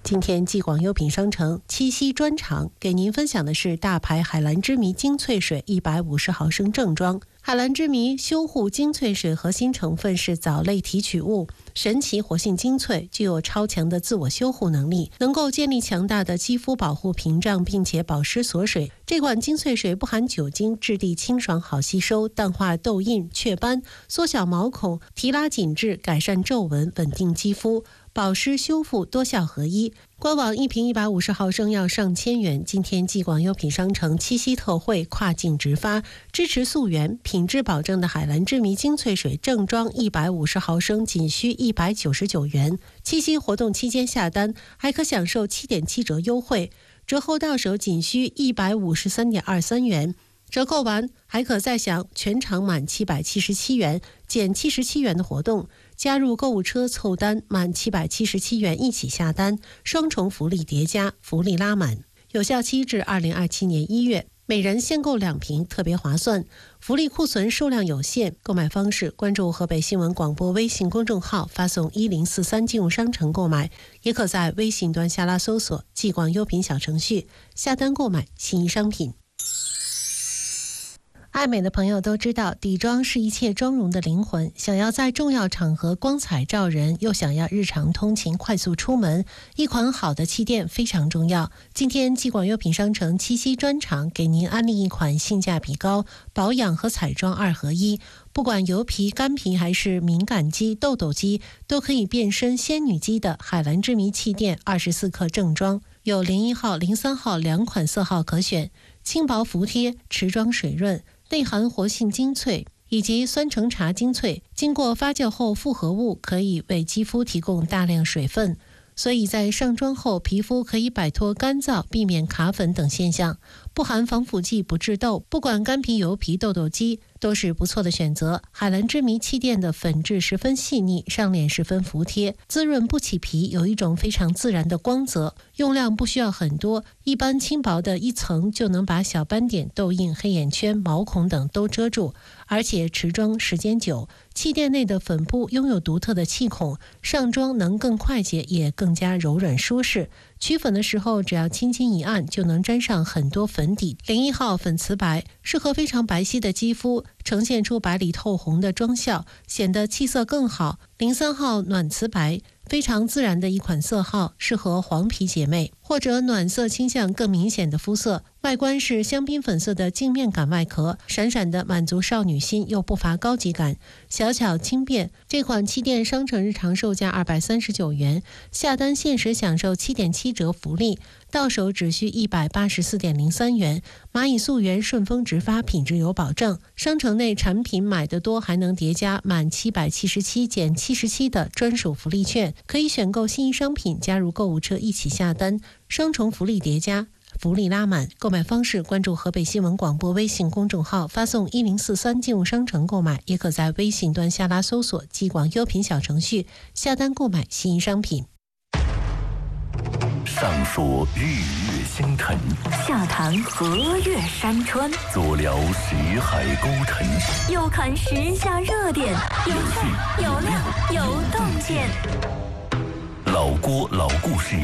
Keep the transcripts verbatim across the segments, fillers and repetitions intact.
今天继广优品商城七夕专场给您分享的是大牌海蓝之谜精粹水一百五十毫升正装。海蓝之谜修护精粹水核心成分是藻类提取物，神奇活性精粹，具有超强的自我修护能力，能够建立强大的肌肤保护屏障，并且保湿锁水。这款精粹水不含酒精，质地清爽好吸收，淡化痘印、雀斑，缩小毛孔，提拉紧致，改善皱纹，稳定肌肤，保湿修复多效合一。官网一瓶一百五十毫升要上千元，今天继广优品商城七夕特惠跨境直发，支持溯源，品质保证的海蓝之谜精粹水正装一百五十毫升仅需一百九十九元。七夕活动期间下单还可享受 七点七折优惠，折后到手仅需一百五十三点二三元。折扣完还可再享全场满七百七十七元减七十七元的活动，加入购物车凑单满七百七十七元一起下单，双重福利叠加，福利拉满。有效期至二零二七年一月，每人限购两瓶，特别划算。福利库存数量有限，购买方式关注河北新闻广播微信公众号，发送一零四三进入商城购买，也可在微信端下拉搜索继广优品小程序下单购买心仪商品。爱美的朋友都知道，底妆是一切妆容的灵魂。想要在重要场合光彩照人，又想要日常通勤快速出门，一款好的气垫非常重要。今天继广优品商城七夕专场给您安利一款性价比高、保养和彩妆二合一，不管油皮、干皮还是敏感肌、痘痘肌，都可以变身仙女肌的海蓝之谜气垫二十四克正装，有零一号、零三号两款色号可选，轻薄服帖，持妆水润，内含活性精粹以及酸橙茶精粹，经过发酵后复合物可以为肌肤提供大量水分，所以在上妆后皮肤可以摆脱干燥，避免卡粉等现象。不含防腐剂，不致痘，不管干皮、油皮、痘痘肌都是不错的选择。海蓝之谜气垫的粉质十分细腻，上脸十分服帖，滋润不起皮，有一种非常自然的光泽，用量不需要很多，一般轻薄的一层就能把小斑点、痘印、黑眼圈、毛孔等都遮住，而且持妆时间久。气垫内的粉布拥有独特的气孔，上妆能更快捷，也更加柔软舒适。取粉的时候只要轻轻一按就能沾上很多粉底。零一号粉瓷白适合非常白皙的肌肤，呈现出白里透红的妆效，显得气色更好。零三号暖瓷白非常自然的一款色号，适合黄皮姐妹或者暖色倾向更明显的肤色。外观是香槟粉色的镜面感外壳，闪闪的满足少女心又不乏高级感，小巧轻便。这款气垫商城日常售价二百三十九元，下单限时享受 七点七折福利，到手只需一百八十四点零三元。蚂蚁溯源顺丰直发，品质有保证。商城内产品买得多还能叠加满七百七十七减七十七的专属福利券，可以选购心仪商品加入购物车一起下单，双重福利叠加，福利拉满。购买方式关注河北新闻广播微信公众号，发送一零四三进入商城购买，也可在微信端下拉搜索继广优品小程序下单购买心仪商品。 上说日月星辰， 下谈河岳山川， 左聊识海沟沉， 右看时下热点，有趣有料有洞见。 老郭老故事。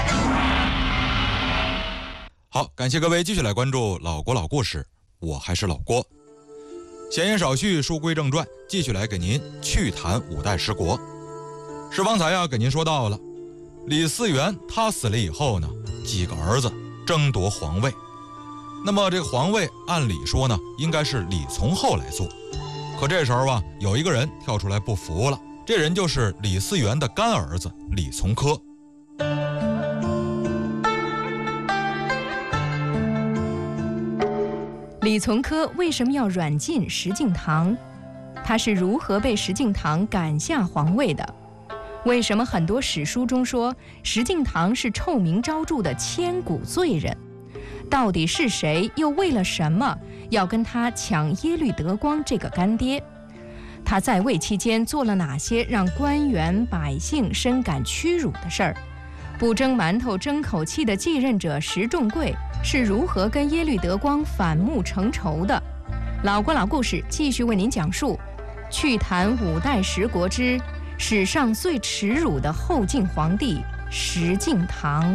好，感谢各位继续来关注老郭老故事，我还是老郭。闲言少叙，书归正传，继续来给您趣谈五代十国。是方才呀给您说到了李嗣源，他死了以后呢，几个儿子争夺皇位。那么这个皇位按理说呢，应该是李从厚来做。可这时候啊，有一个人跳出来不服了，这人就是李嗣源的干儿子李从珂。 李从珂为什么要软禁石敬瑭？他是如何被石敬瑭赶下皇位的？为什么很多史书中说石敬瑭是臭名昭著的千古罪人？到底是谁，又为了什么要跟他抢耶律德光这个干爹？他在位期间做了哪些让官员百姓深感屈辱的事儿？不蒸馒头争口气的继任者石重贵是如何跟耶律德光反目成仇的？老郭老故事继续为您讲述，趣谈五代十国之史上最耻辱的后晋皇帝石敬瑭。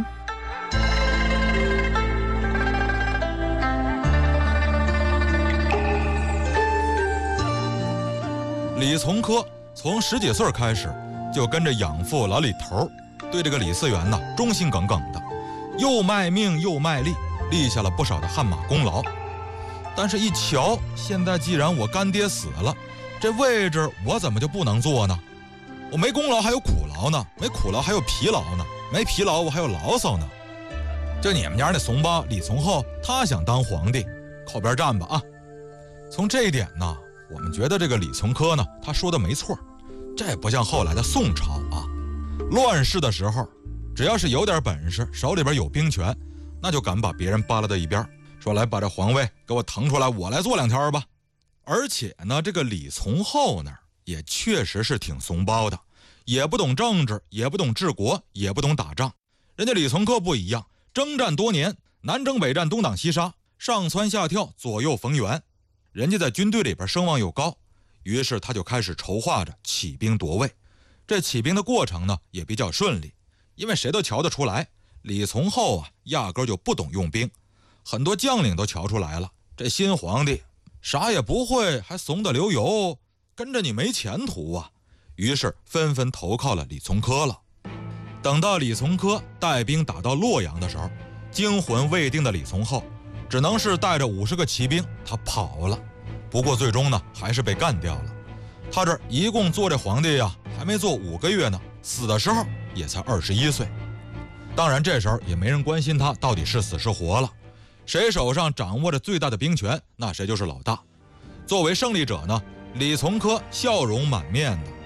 李从珂从十几岁开始就跟着养父老李头，对这个李嗣源呢忠心耿耿的，又卖命又卖力，立下了不少的汗马功劳。但是，一瞧，现在既然我干爹死了，这位置我怎么就不能坐呢？我没功劳还有苦劳呢，没苦劳还有疲劳呢，没疲劳我还有牢骚呢。就你们家那怂包李从厚，他想当皇帝，靠边站吧啊！从这一点呢，我们觉得这个李从珂呢，他说的没错。这不像后来的宋朝啊，乱世的时候，只要是有点本事，手里边有兵权，那就敢把别人扒拉到一边，说来把这皇位给我腾出来，我来做两天吧。而且呢，这个李从厚呢，也确实是挺怂包的，也不懂政治，也不懂治国，也不懂打仗。人家李从珂不一样，征战多年，南征北战，东挡西杀，上蹿下跳，左右逢源。人家在军队里边声望又高，于是他就开始筹划着起兵夺位。这起兵的过程呢，也比较顺利，因为谁都瞧得出来，李从厚啊，压根就不懂用兵。很多将领都瞧出来了，这新皇帝啥也不会，还怂得流油，跟着你没前途啊。于是纷纷投靠了李从珂了。等到李从珂带兵打到洛阳的时候，惊魂未定的李从厚只能是带着五十个骑兵，他跑了。不过最终呢，还是被干掉了。他这一共做这皇帝呀、啊，还没做五个月呢，死的时候也才二十一岁。当然这时候也没人关心他到底是死是活了，谁手上掌握着最大的兵权，那谁就是老大。作为胜利者呢，李从珂笑容满面的